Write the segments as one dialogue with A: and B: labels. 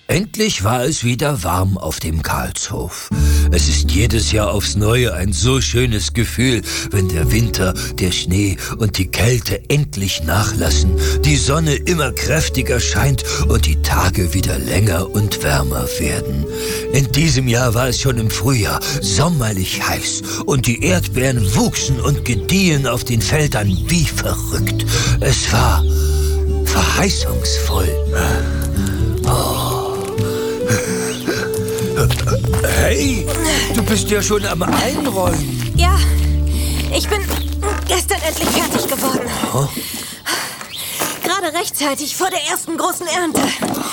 A: Endlich war es wieder warm auf dem Karlshof. Es ist jedes Jahr aufs Neue ein so schönes Gefühl, wenn der Winter, der Schnee und die Kälte endlich nachlassen, die Sonne immer kräftiger scheint und die Tage wieder länger und wärmer werden. In diesem Jahr war es schon im Frühjahr sommerlich heiß und die Erdbeeren wuchsen und gediehen auf den Feldern wie verrückt. Es war verheißungsvoll. Hey, du bist ja schon am Einräumen.
B: Ja, ich bin gestern endlich fertig geworden.
A: Oh.
B: Gerade rechtzeitig vor der ersten großen Ernte.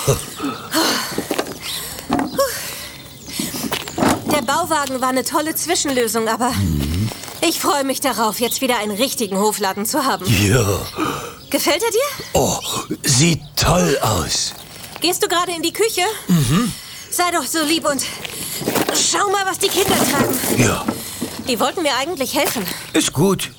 B: Der Bauwagen war eine tolle Zwischenlösung, aber ich freue mich darauf, jetzt wieder einen richtigen Hofladen zu haben.
A: Ja.
B: Gefällt er dir?
A: Oh, sieht toll aus.
B: Gehst du gerade in die Küche? Sei doch so lieb und schau mal, was die Kinder tragen.
A: Ja.
B: Die wollten mir eigentlich helfen.
A: Ist gut.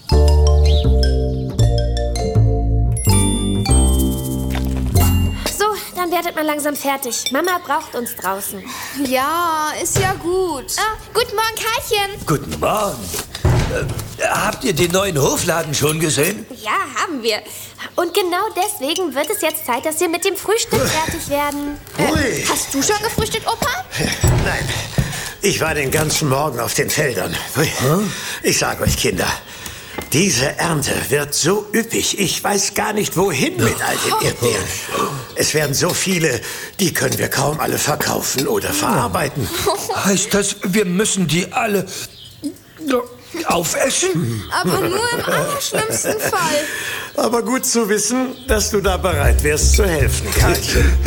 C: So, dann werdet mal langsam fertig. Mama braucht uns draußen.
D: Ja, ist ja gut.
C: Guten Morgen, Karlchen.
A: Guten Morgen. Habt ihr den neuen Hofladen schon gesehen?
C: Ja, haben wir. Und genau deswegen wird es jetzt Zeit, dass wir mit dem Frühstück fertig werden.
E: Ui.
D: Hast du schon gefrühstückt, Opa?
E: Nein, ich war den ganzen Morgen auf den Feldern. Ui. Ich sag euch, Kinder, diese Ernte wird so üppig. Ich weiß gar nicht, wohin mit all den Erdbeeren. Es werden so viele, die können wir kaum alle verkaufen oder verarbeiten.
A: Heißt das, wir müssen die alle aufessen?
D: Aber nur im allerschlimmsten Fall.
E: Aber gut zu wissen, dass du da bereit wärst zu helfen, Karlchen.